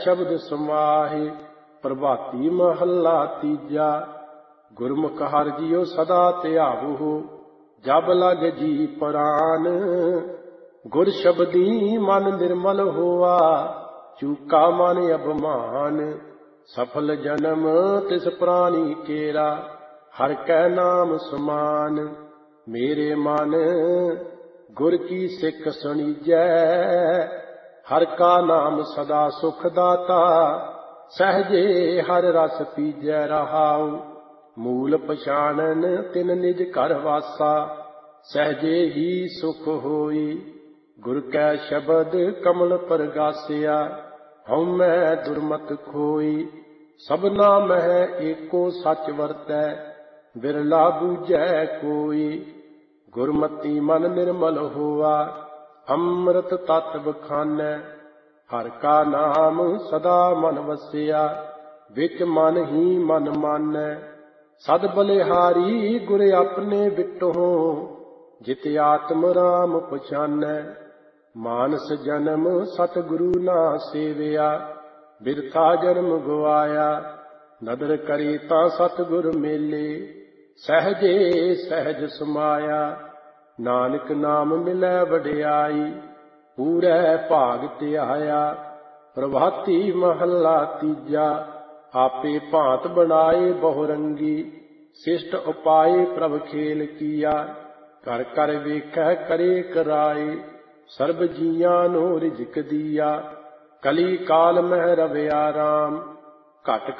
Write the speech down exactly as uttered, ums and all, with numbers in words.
ਸ਼ਬਦ ਸਮਾਹਿ ਪ੍ਰਭਾਤੀ ਮਹੱਲਾ ਤੀਜਾ। ਗੁਰਮੁਖ ਹਰਿ ਜੀਉ ਸਦਾ ਧਿਆਵਹੁ, ਜਬ ਲਗ ਜੀ ਪ੍ਰਾਨ। ਗੁਰ ਸ਼ਬਦੀ ਮਨ ਨਿਰਮਲ ਹੋਆ, ਚੂਕਾ ਮਨ ਅਭਿਮਾਨ। ਸਫਲ ਜਨਮ ਤਿਸ ਪ੍ਰਾਣੀ ਕੇਰਾ, ਹਰਿ ਕੈ ਨਾਮ ਸਮਾਨ। ਮੇਰੇ ਮਨ ਗੁਰ ਕੀ ਸਿੱਖ ਸੁਣੀਜੈ, ਹਰਿ ਕਾ ਨਾਮ ਸਦਾ ਸੁਖ ਦਾਤਾ। ਸਹਜੇ ਹਰਿ ਰਸ ਪੀਜੈ ਰਹਾਉ, ਮੂਲ ਪਛਾਣਨ ਤਿਨ ਨਿਜ ਘਰ ਵਾਸਾ। ਸਹਜੇ ਹੀ ਸੁਖ ਹੋਈ, ਗੁਰ ਕੈ ਸ਼ਬਦ ਕਮਲ ਪਰਗਾਸਿਆ। ਹਉਮੈ ਦੁਰਮਤ ਖੋਈ, ਸਭਨਾ ਮਹਿ ਏਕੋ ਸੱਚ ਵਰਤੈ। ਬਿਰਲਾ ਬੂਝੈ ਕੋਈ, ਗੁਰਮਤੀ ਮਨ ਨਿਰਮਲ ਹੋਆ। ਅੰਮ੍ਰਿਤ ਤਤ ਬਖਾਨੈ, ਹਰਿ ਕਾ ਨਾਮ ਸਦਾ ਮਨ ਵਸਿਆ। ਵਿੱਚ ਮਨ ਹੀ ਮਨ ਮਾਨੈ, ਸਦ ਬਲਿਹਾਰੀ ਗੁਰ ਆਪਣੇ ਬਿਟਹੁ। ਜਿਤ ਆਤਮ ਰਾਮ ਪਛਾਨੈ, ਮਾਨਸ ਜਨਮ ਸਤਿਗੁਰੂ ਨਾ ਸੇਵਿਆ। ਬਿਰਥਾ ਜਨਮ ਗਵਾਇਆ, ਨਦਰ ਕਰੇ ਤਾਂ ਸਤਿਗੁਰ ਮੇਲੇ। ਸਹਜੇ ਸਹਿਜ ਸਮਾਇਆ, ਨਾਨਕ ਨਾਮ ਮਿਲੈ ਵਡਿਆਈ। ਪੂਰੈ ਭਾਗ ਧਿਆਇਆ, ਪ੍ਰਭਾਤੀ ਮਹੱਲਾ ਤੀਜਾ। ਆਪੇ ਭਾਂਤ ਬਣਾਏ ਬਹੁ ਰੰਗੀ, ਸਿਸ਼ਟ ਉਪਾਏ ਪ੍ਰਭ ਖੇਲ ਕੀਆ। ਘਰ ਘਰ ਵੇਖੈ ਕਰੇ ਕਰਾਏ, ਸਰਬ ਜੀਆਂ ਨੂੰ ਰਿਜ਼ਕ ਦੀਆ। ਕਲੀ ਕਾਲ ਮਹਿ ਰਵਿਆ ਰਾਮ, ਘਟ